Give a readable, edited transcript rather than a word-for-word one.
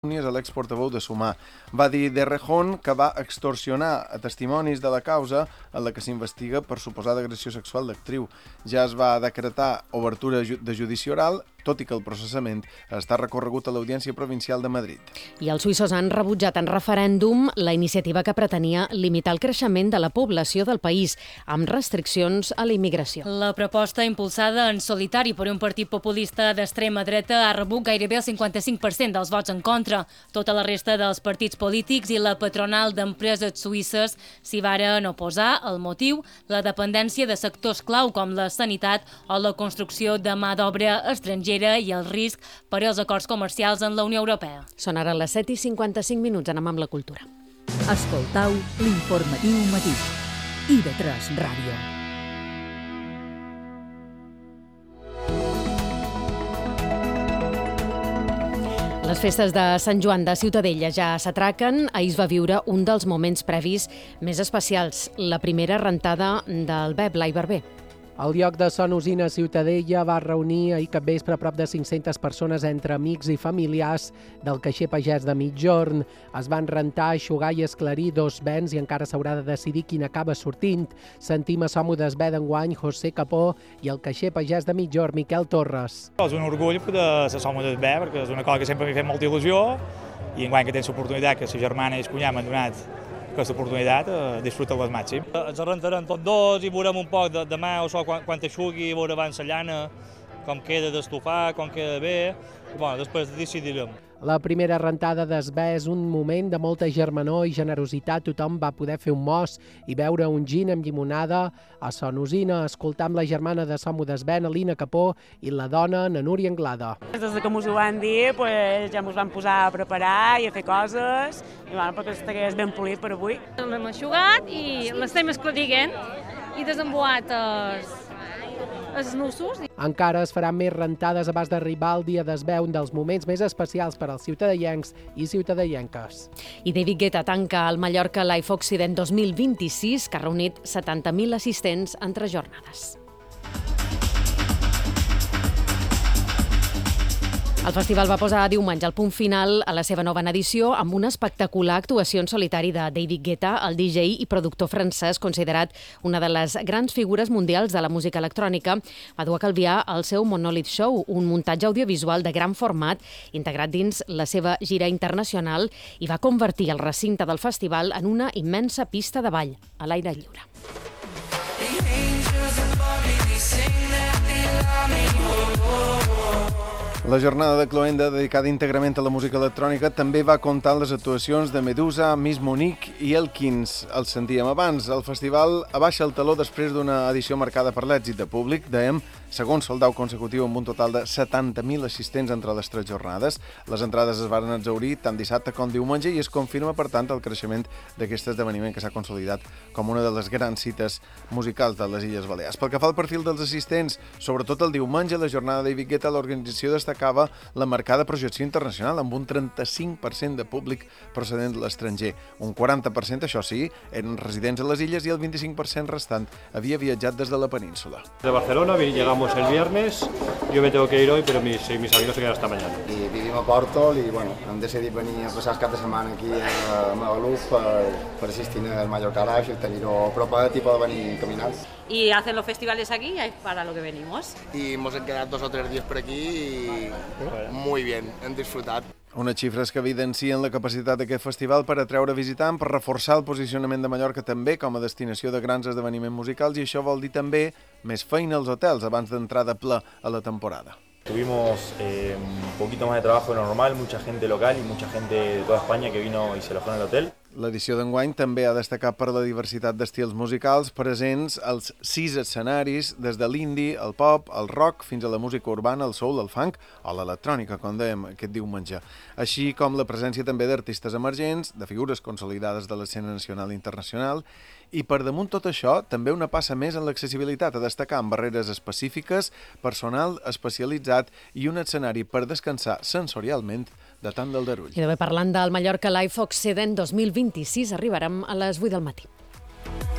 a l'exportaveu de Sumar. Va dir de Rejón que va extorsionar a testimonis de la causa en la que s'investiga per suposada agressió sexual d'actriu. Ja es va decretar obertura de judici oral, tot i que el processament està recorregut a l'Audiència Provincial de Madrid. I els suïssos han rebutjat en referèndum la iniciativa que pretenia limitar el creixement de la població del país, amb restriccions a la immigració. La proposta, impulsada en solitari per un partit populista d'extrema dreta, ha rebut gairebé el 55% dels vots en contra. Tota la resta dels partits polítics i la patronal d'empreses suïsses s'hi varen oposar. El motiu, la dependència de sectors clau com la sanitat o la construcció de mà d'obra estrangera i el risc per als acords comercials en la Unió Europea. Són ara les 7:55, anem amb la cultura. Escoltau l'informatiu matí. IB3 Ràdio. Les festes de Sant Joan de Ciutadella ja s'atraquen. Ahir es va viure un dels moments previs més especials, la primera rentada del Blai Barber. El lloc de Son Usina Ciutadella va reunir ahir capvespre prop de 500 persones entre amics i familiars del caixer pagès de Migjorn. Es van rentar, eixugar i esclarir dos vents i encara s'haurà de decidir quin acaba sortint. Sentim a Som d'Esbé d'enguany José Capó i el caixer pagès de Migjorn, Miquel Torres. És un orgull de ser Som d'Esbé, perquè és una cosa que sempre m'ha fet molta il·lusió i enguany que tens l'oportunitat, que sa germana i el cunyat m'han donat aquesta oportunitat, disfruta-la al màxim. Ens rentarem tots dos i veurem un poc demà o so quan t'aixugui, veure abans la llana, com queda d'estofar, com queda bé, i bueno, després decidirem. La primera rentada d'Esbé és un moment de molta germanor i generositat. Tothom va poder fer un mos i beure un gin amb llimonada a Son Usina. Escoltam la germana de Som d'Esbé, Alina Capó, i la dona, na Núria Anglada. Des que ens ho van dir, ja ens vam posar a preparar i a fer coses, i perquè estigués ben polit per avui. L'hem eixugat i l'estem esclarint i desemboat els nusos. Encara es faran més rentades abans d'arribar el dia d'Esbé, un dels moments més especials per als ciutadellencs i ciutadellenques. I David Guetta tanca el Mallorca Live Occident 2026, que ha reunit 70.000 assistents en 3 jornades. El festival va posar diumenge el punt final a la seva nova edició amb una espectacular actuació en solitari de David Guetta, el DJ i productor francès, considerat una de les grans figures mundials de la música electrònica. Va dur a calviar el seu Monolith Show, un muntatge audiovisual de gran format integrat dins la seva gira internacional, i va convertir el recinte del festival en una immensa pista de ball a l'aire lliure. La jornada de cloenda, dedicada íntegrament a la música electrònica, també va comptar les actuacions de Medusa, Miss Monique i Elkins. Els sentíem abans. El festival abaixa el taló després d'una edició marcada per l'èxit de públic. Dèiem, segon sold-out consecutiu amb un total de 70.000 assistents entre les 3 jornades. Les entrades es varen exhaurir tant dissabte com diumenge i es confirma, per tant, el creixement d'aquest esdeveniment que s'ha consolidat com una de les grans cites musicals de les Illes Balears. Pel que fa al perfil dels assistents, sobretot el diumenge, la jornada de David Guetta, l'organització destacava la marcada projecció internacional amb un 35% de públic procedent de l'estranger. Un 40%, això sí, eren residents a les illes i el 25% restant havia viatjat des de la península. De Barcelona llegamos el viernes, yo me tengo que ir hoy, pero mis amigos se quedan hasta mañana. I vivim a Pòrtol i hem decidit venir a passar el cap de setmana aquí a Magaluf per assistir al Mallorca Live, tenir-ho propet i poder venir caminant. Y hacen los festivales aquí para lo que venimos. Y hemos quedado 2 o 3 días por aquí y muy bien, hem disfrutat. Unes xifres que evidencien la capacitat d'aquest festival per atreure visitants, per reforçar el posicionament de Mallorca també com a destinació de grans esdeveniments musicals, i això vol dir també més feina als hotels abans d'entrar de ple a la temporada. Tuvimos un poquito más de trabajo de lo normal, mucha gente local y mucha gente de toda España que vino y se alojó en el hotel. L'edició d'enguany també ha destacat per la diversitat d'estils musicals presents als 6 escenaris, des de l'indie, el pop, el rock, fins a la música urbana, el soul, el funk o l'electrònica, com dèiem aquest diumenge. Així com la presència també d'artistes emergents, de figures consolidades de l'escena nacional i internacional, i per damunt tot això també una passa més en l'accessibilitat, a destacar amb barreres específiques, personal especialitzat i un escenari per descansar sensorialment de tant d'aldarull. I també parlant del Mallorca Live Occident 2026, arribarem a les 8 del matí.